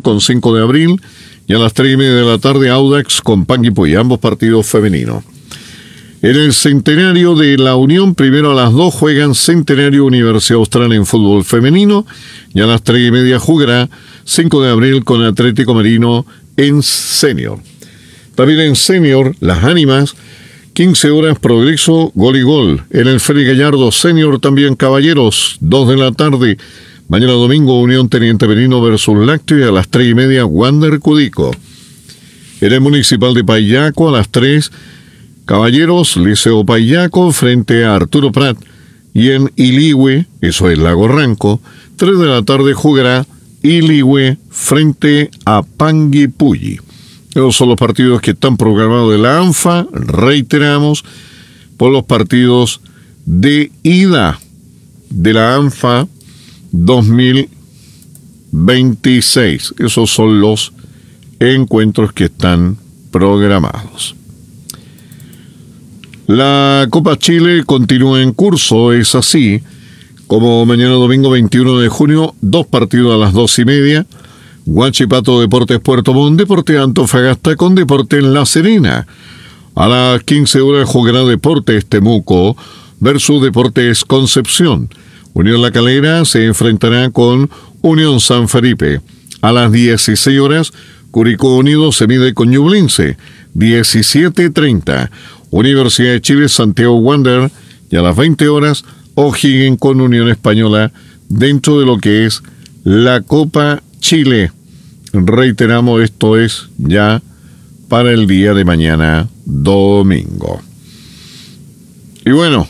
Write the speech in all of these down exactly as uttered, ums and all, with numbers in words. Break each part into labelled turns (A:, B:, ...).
A: con cinco de abril, y a las tres y media de la tarde Audax con Panguipulli, ambos partidos femeninos. En el Centenario de la Unión, primero a las dos juegan Centenario Universidad Austral en fútbol femenino, y a las tres y media jugará cinco de abril con Atlético Marino en senior. También en senior, las Ánimas, quince horas Progreso, gol y gol. En el Félix Gallardo senior también Caballeros, dos de la tarde. Mañana domingo, Unión Teniente Merino versus Lácteo, y a las tres y media Wander Cudico. En el Municipal de Payaco, a las tres, Caballeros, Liceo Payaco frente a Arturo Prat. Y en Iligüe, eso es Lago Ranco, tres de la tarde jugará Iligüe frente a Panguipulli. Esos son los partidos que están programados de la ANFA, reiteramos, por los partidos de ida de la ANFA dos mil veintiséis. Esos son los encuentros que están programados. La Copa Chile continúa en curso, es así, como mañana domingo veintiuno de junio, dos partidos a las dos y media, Huachipato Deportes Puerto Montt, Deportes Antofagasta con Deportes La Serena. A las quince horas jugará Deportes Temuco versus Deportes Concepción. Unión La Calera se enfrentará con Unión San Felipe. A las dieciséis horas, Curicó Unido se mide con Ñublense. diecisiete treinta. Universidad de Chile, Santiago Wander, y a las veinte horas, O'Higgins con Unión Española dentro de lo que es la Copa Chile. Reiteramos, esto es ya para el día de mañana, domingo. Y bueno,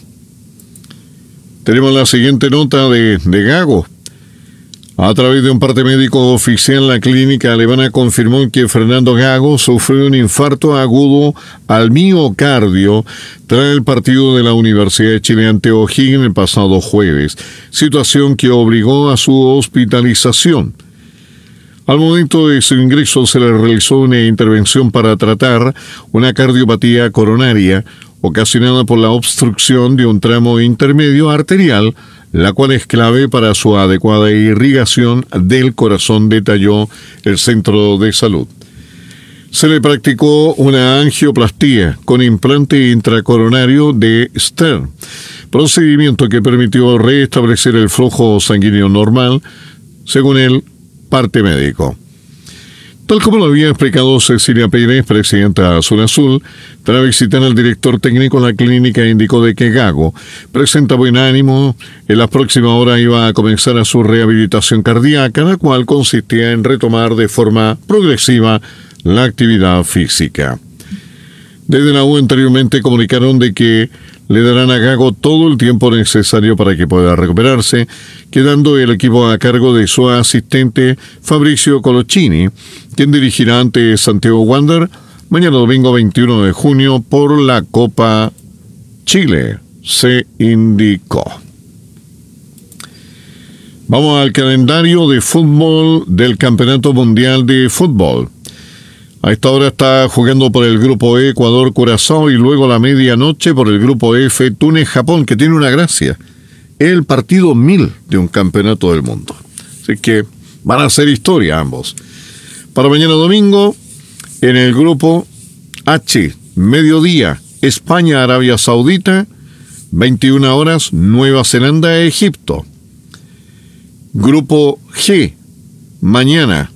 A: tenemos la siguiente nota de, de Gago. A través de un parte médico oficial, la clínica alemana confirmó que Fernando Gago sufrió un infarto agudo al miocardio tras el partido de la Universidad de Chile ante O'Higgins el pasado jueves, situación que obligó a su hospitalización. Al momento de su ingreso se le realizó una intervención para tratar una cardiopatía coronaria ocasionada por la obstrucción de un tramo intermedio arterial, la cual es clave para su adecuada irrigación del corazón, detalló el centro de salud. Se le practicó una angioplastía con implante intracoronario de Stern, procedimiento que permitió restablecer el flujo sanguíneo normal, según el parte médico. Tal como lo había explicado Cecilia Pérez, presidenta de Azul Azul, tras visitar al director técnico de la clínica, indicó de que Gago presenta buen ánimo. En las próximas horas iba a comenzar a su rehabilitación cardíaca, la cual consistía en retomar de forma progresiva la actividad física. Desde la U anteriormente comunicaron de que le darán a Gago todo el tiempo necesario para que pueda recuperarse, quedando el equipo a cargo de su asistente Fabricio Coloccini, quien dirigirá ante Santiago Wander mañana domingo veintiuno de junio por la Copa Chile, se indicó. Vamos al calendario de fútbol del Campeonato Mundial de Fútbol. A esta hora está jugando por el grupo E Ecuador, Curazao, y luego a la medianoche por el grupo F Túnez, Japón, que tiene una gracia: el partido mil de un campeonato del mundo. Así que van a hacer historia ambos. Para mañana domingo, en el grupo H, mediodía, España, Arabia Saudita, veintiuna horas, Nueva Zelanda, Egipto. Grupo G, mañana,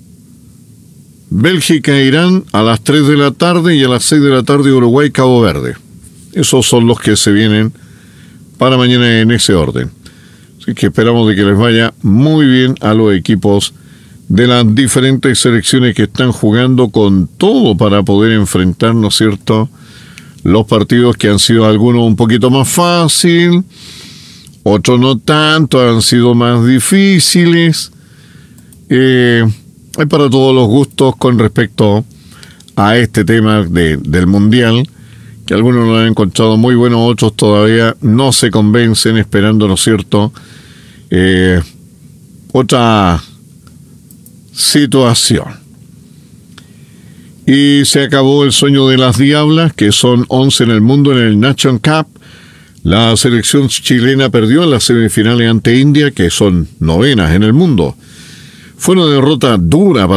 A: Bélgica e Irán a las tres de la tarde, y a las seis de la tarde Uruguay, Cabo Verde. Esos son los que se vienen para mañana en ese orden. Así que esperamos de que les vaya muy bien a los equipos de las diferentes selecciones que están jugando con todo para poder enfrentar, ¿no es cierto?, los partidos que han sido algunos un poquito más fácil, otros no tanto, han sido más difíciles. Eh... Hay para todos los gustos con respecto a este tema de, del Mundial, que algunos lo han encontrado muy bueno, otros todavía no se convencen, esperando, ¿no es cierto?, eh, otra situación. Y se acabó el sueño de las Diablas, que son once en el mundo en el Nation Cup. La selección chilena perdió en las semifinales ante India, que son novenas en el mundo. Fue una derrota dura para